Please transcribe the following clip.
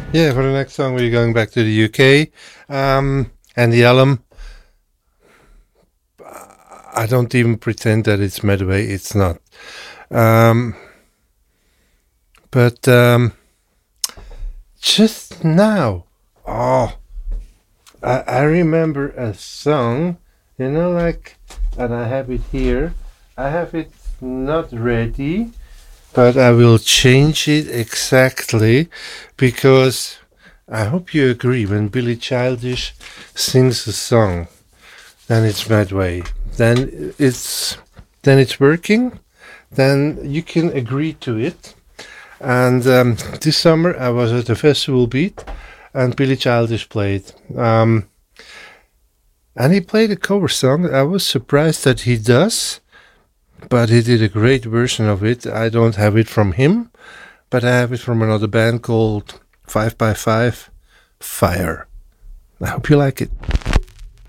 Yeah, for the next song, we're going back to the UK. And the album, I don't even pretend that it's Medway. It's not. Um, but just now, oh, I remember a song, like, and I have it here. I have it not ready, but I will change it exactly because I hope you agree when Billy Childish sings a song, then it's Medway. Then it's working. Then you can agree to it. And this summer I was at the Festival Beat, and Billy Childish played. And he played a cover song. I was surprised that he does, but he did a great version of it. I don't have it from him, but I have it from another band called 5 by 5 Fire. I hope you like it.